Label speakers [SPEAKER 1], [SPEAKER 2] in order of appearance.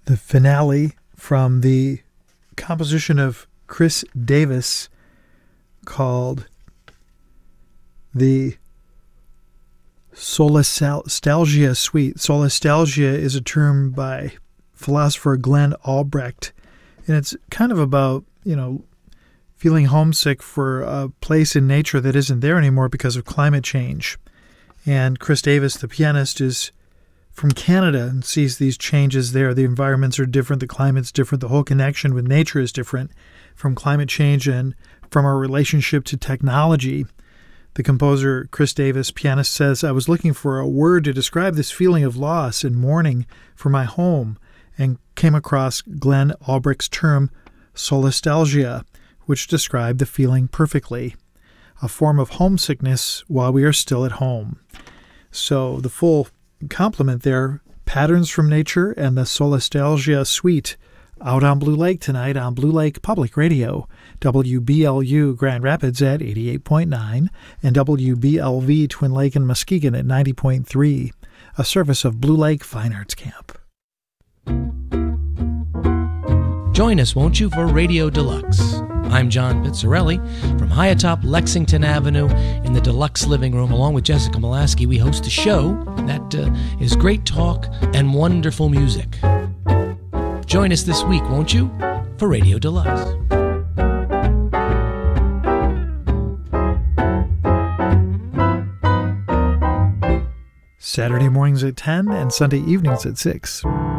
[SPEAKER 1] the finale from the composition of Chris Davis called the Solastalgia Suite. Solastalgia is a term by philosopher Glenn Albrecht, and it's kind of about, feeling homesick for a place in nature that isn't there anymore because of climate change. And Chris Davis, the pianist, is from Canada and sees these changes there. The environments are different, the climate's different, the whole connection with nature is different from climate change and from our relationship to technology. The composer, Chris Davis, pianist, says, "I was looking for a word to describe this feeling of loss and mourning for my home and came across Glenn Albrecht's term, solastalgia, which described the feeling perfectly, a form of homesickness while we are still at home." So the full complement there, Patterns from Nature and the Solastalgia Suite, out on Blue Lake tonight on Blue Lake Public Radio, WBLU Grand Rapids at 88.9 and WBLV Twin Lake and Muskegon at 90.3, a service of Blue Lake Fine Arts Camp.
[SPEAKER 2] Join us, won't you, for Radio Deluxe. I'm John Pizzarelli from high atop Lexington Avenue in the Deluxe Living Room. Along with Jessica Molaski, we host a show that is great talk and wonderful music. Join us this week, won't you, for Radio Deluxe.
[SPEAKER 1] Saturday mornings at 10 and Sunday evenings at 6.